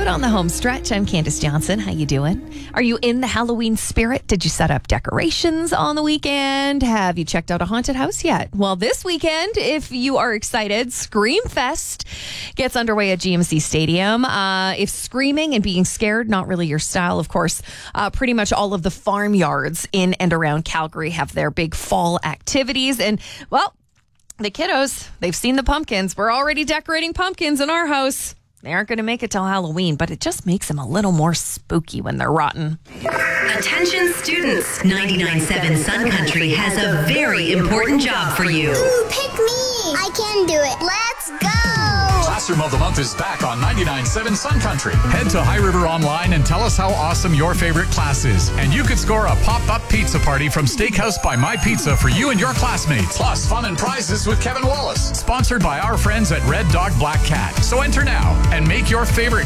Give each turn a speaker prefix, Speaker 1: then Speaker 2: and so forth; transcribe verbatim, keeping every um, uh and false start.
Speaker 1: out on the home stretch. I'm Candace Johnson. How you doing? Are you in the Halloween spirit? Did you set up decorations on the weekend? Have you checked out a haunted house yet? Well, this weekend, if you are excited, Scream Fest gets underway at G M C Stadium. Uh, if screaming and being scared, not really your style, of course, uh, pretty much all of the farmyards in and around Calgary have their big fall activities. And, well, the kiddos, they've seen the pumpkins. We're already decorating pumpkins in our house. They aren't going to make it till Halloween, but it just makes them a little more spooky when they're rotten.
Speaker 2: Attention students, ninety-nine point seven Sun Country has a very important job for you.
Speaker 3: Ooh, pick me. I can do it. Let's go.
Speaker 4: Classroom of the Month is back on ninety-nine point seven Sun Country. Head to High River Online and tell us how awesome your favorite class is. And you could score a pop-up pizza party from Steakhouse by My Pizza for you and your classmates. Plus, fun and prizes with Kevin Wallace. Sponsored by our friends at Red Dog Black Cat. So enter now and make your favorite